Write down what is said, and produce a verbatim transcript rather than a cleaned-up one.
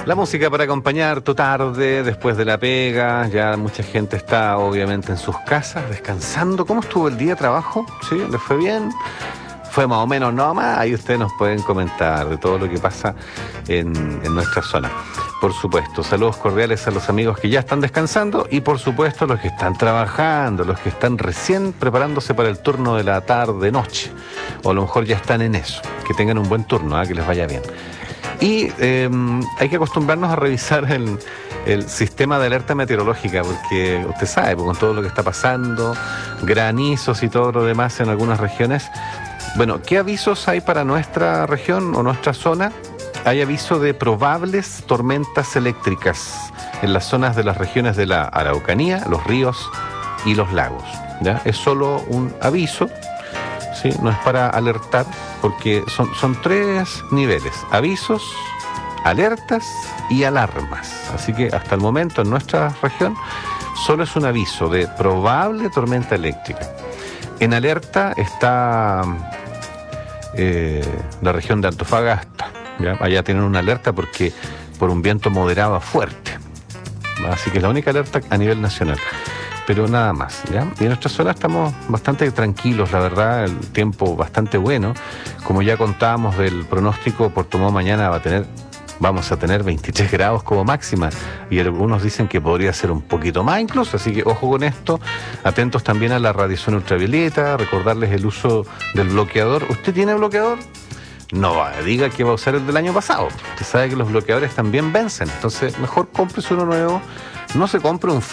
La música para acompañar tu tarde después de la pega. Ya mucha gente está obviamente en sus casas descansando. ¿Cómo estuvo el día de trabajo? ¿Sí? ¿Les fue bien? ¿Fue más o menos no más? Ahí ustedes nos pueden comentar de todo lo que pasa en, en nuestra zona. Por supuesto, saludos cordiales a los amigos que ya están descansando y por supuesto los que están trabajando, los que están recién preparándose para el turno de la tarde-noche. O a lo mejor ya están en eso. Que tengan un buen turno, ¿eh? Que les vaya bien. Y eh, hay que acostumbrarnos a revisar el, el sistema de alerta meteorológica, porque usted sabe, pues, con todo lo que está pasando, granizos y todo lo demás en algunas regiones. Bueno, ¿qué avisos hay para nuestra región o nuestra zona? Hay aviso de probables tormentas eléctricas en las zonas de las regiones de la Araucanía, los ríos y los lagos, ¿ya? Es solo un aviso. Sí, no es para alertar, porque son, son tres niveles: avisos, alertas y alarmas. Así que hasta el momento en nuestra región solo es un aviso de probable tormenta eléctrica. En alerta está eh, la región de Antofagasta, ¿ya? Allá tienen una alerta porque por un viento moderado a fuerte. Así que es la única alerta a nivel nacional. Pero nada más, ¿ya? Y en nuestra zona estamos bastante tranquilos, la verdad, el tiempo bastante bueno. Como ya contábamos del pronóstico, Puerto Montt mañana va a tener, vamos a tener veintitrés grados como máxima, y algunos dicen que podría ser un poquito más incluso, así que ojo con esto, atentos también a la radiación ultravioleta, recordarles el uso del bloqueador. ¿Usted tiene bloqueador? No diga que va a usar el del año pasado. Usted sabe que los bloqueadores también vencen, entonces mejor cómprese uno nuevo, no se compre un